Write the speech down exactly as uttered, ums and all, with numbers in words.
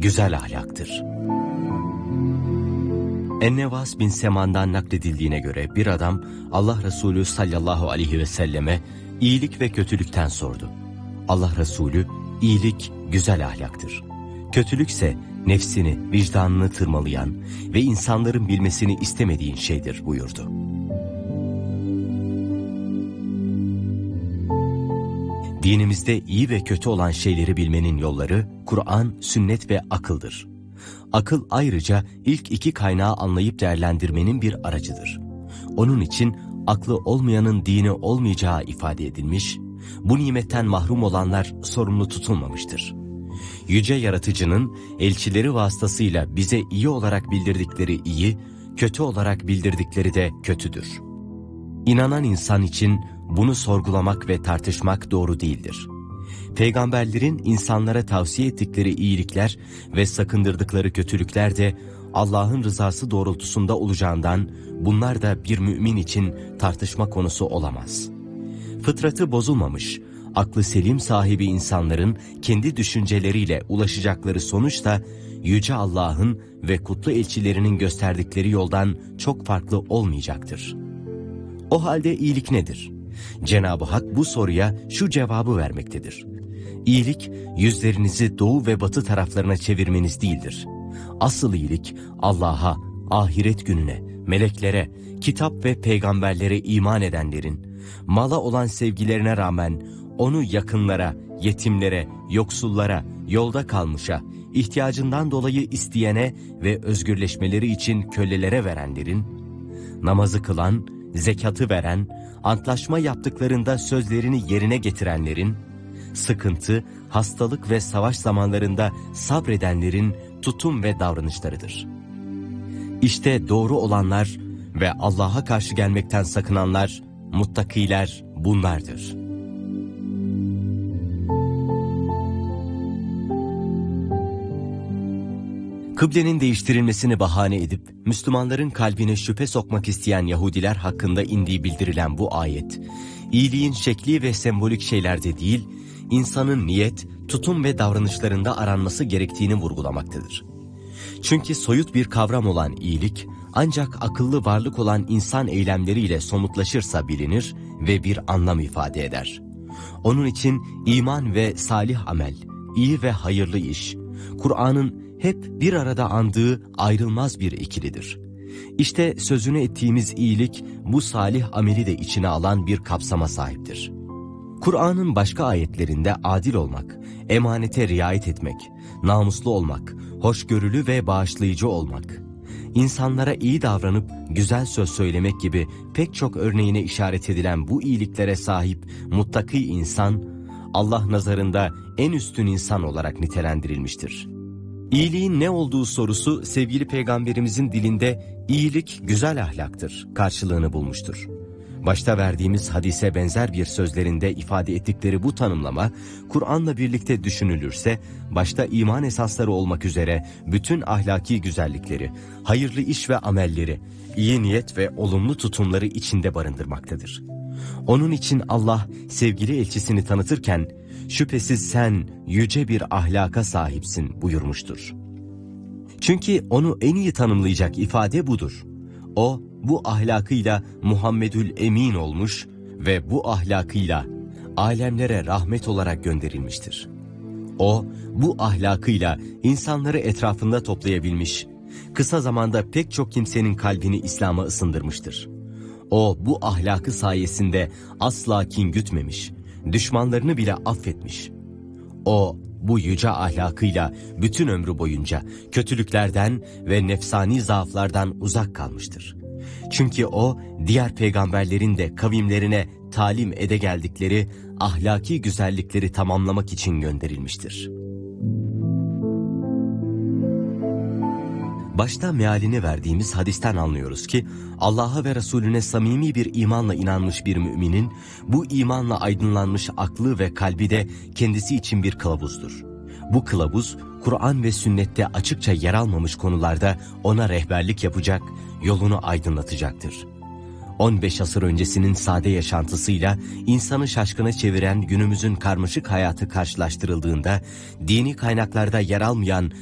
güzel ahlaktır. Ennevas bin Seman'dan nakledildiğine göre bir adam Allah Resulü sallallahu aleyhi ve selleme iyilik ve kötülükten sordu. Allah Resulü, iyilik güzel ahlaktır. Kötülükse nefsini, vicdanını tırmalayan ve insanların bilmesini istemediğin şeydir buyurdu. Dinimizde iyi ve kötü olan şeyleri bilmenin yolları Kur'an, sünnet ve akıldır. Akıl ayrıca ilk iki kaynağı anlayıp değerlendirmenin bir aracıdır. Onun için aklı olmayanın dini olmayacağı ifade edilmiş, bu nimetten mahrum olanlar sorumlu tutulmamıştır. Yüce Yaratıcı'nın elçileri vasıtasıyla bize iyi olarak bildirdikleri iyi, kötü olarak bildirdikleri de kötüdür. İnanan insan için bunu sorgulamak ve tartışmak doğru değildir. Peygamberlerin insanlara tavsiye ettikleri iyilikler ve sakındırdıkları kötülükler de Allah'ın rızası doğrultusunda olacağından bunlar da bir mümin için tartışma konusu olamaz. Fıtratı bozulmamış, aklı selim sahibi insanların kendi düşünceleriyle ulaşacakları sonuç da Yüce Allah'ın ve kutlu elçilerinin gösterdikleri yoldan çok farklı olmayacaktır. O halde iyilik nedir? Cenab-ı Hak bu soruya şu cevabı vermektedir. İyilik, yüzlerinizi doğu ve batı taraflarına çevirmeniz değildir. Asıl iyilik, Allah'a, ahiret gününe, meleklere, kitap ve peygamberlere iman edenlerin, mala olan sevgilerine rağmen onu yakınlara, yetimlere, yoksullara, yolda kalmışa, ihtiyacından dolayı isteyene ve özgürleşmeleri için kölelere verenlerin, namazı kılan, zekatı veren, antlaşma yaptıklarında sözlerini yerine getirenlerin, sıkıntı, hastalık ve savaş zamanlarında sabredenlerin tutum ve davranışlarıdır. İşte doğru olanlar ve Allah'a karşı gelmekten sakınanlar, muttakiler bunlardır. Kıblenin değiştirilmesini bahane edip Müslümanların kalbine şüphe sokmak isteyen Yahudiler hakkında indiği bildirilen bu ayet, iyiliğin şekli ve sembolik şeylerde değil, insanın niyet, tutum ve davranışlarında aranması gerektiğini vurgulamaktadır. Çünkü soyut bir kavram olan iyilik, ancak akıllı varlık olan insan eylemleriyle somutlaşırsa bilinir ve bir anlam ifade eder. Onun için iman ve salih amel, iyi ve hayırlı iş, Kur'an'ın hep bir arada andığı ayrılmaz bir ikilidir. İşte sözünü ettiğimiz iyilik bu salih ameli de içine alan bir kapsama sahiptir. Kur'an'ın başka ayetlerinde adil olmak, emanete riayet etmek, namuslu olmak, hoşgörülü ve bağışlayıcı olmak, insanlara iyi davranıp güzel söz söylemek gibi pek çok örneğine işaret edilen bu iyiliklere sahip muttaki insan, Allah nazarında en üstün insan olarak nitelendirilmiştir. İyiliğin ne olduğu sorusu sevgili peygamberimizin dilinde iyilik güzel ahlaktır karşılığını bulmuştur. Başta verdiğimiz hadise benzer bir sözlerinde ifade ettikleri bu tanımlama, Kur'an'la birlikte düşünülürse, başta iman esasları olmak üzere bütün ahlaki güzellikleri, hayırlı iş ve amelleri, iyi niyet ve olumlu tutumları içinde barındırmaktadır. Onun için Allah sevgili elçisini tanıtırken, şüphesiz sen yüce bir ahlaka sahipsin buyurmuştur. Çünkü onu en iyi tanımlayacak ifade budur. O, bu ahlakıyla Muhammedül Emin olmuş ve bu ahlakıyla alemlere rahmet olarak gönderilmiştir. O, bu ahlakıyla insanları etrafında toplayabilmiş, kısa zamanda pek çok kimsenin kalbini İslam'a ısındırmıştır. O, bu ahlakı sayesinde asla kin gütmemiş, düşmanlarını bile affetmiş. O, bu yüce ahlakıyla bütün ömrü boyunca kötülüklerden ve nefsani zaaflardan uzak kalmıştır. Çünkü o, diğer peygamberlerin de kavimlerine talim ede geldikleri ahlaki güzellikleri tamamlamak için gönderilmiştir. Başta mealini verdiğimiz hadisten anlıyoruz ki, Allah'a ve Resulüne samimi bir imanla inanmış bir müminin, bu imanla aydınlanmış aklı ve kalbi de kendisi için bir kılavuzdur. Bu kılavuz, Kur'an ve sünnette açıkça yer almamış konularda ona rehberlik yapacak, yolunu aydınlatacaktır. on beş asır öncesinin sade yaşantısıyla insanı şaşkına çeviren günümüzün karmaşık hayatı karşılaştırıldığında, dini kaynaklarda yer almayan